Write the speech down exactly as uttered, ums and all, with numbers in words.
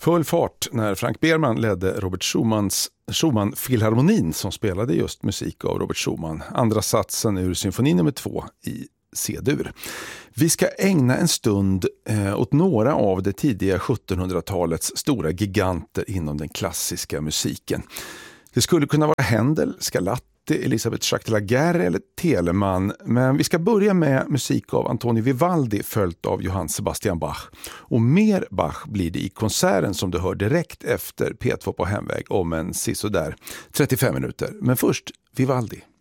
Full fart när Frank Berman ledde Robert Schumans Schumann-filharmonin som spelade just musik av Robert Schumann. Andra satsen ur symfoni nummer två i C-dur. Vi ska ägna en stund eh, åt några av det tidiga sjuttonhundratalets stora giganter inom den klassiska musiken. Det skulle kunna vara Händel, Scarlatti, Elisabeth Jacques de la Guerre eller Telemann, men vi ska börja med musik av Antonio Vivaldi följt av Johann Sebastian Bach. Och mer Bach blir det i konserten som du hör direkt efter P två på hemväg om en sisådär trettiofem minuter. Men först Vivaldi.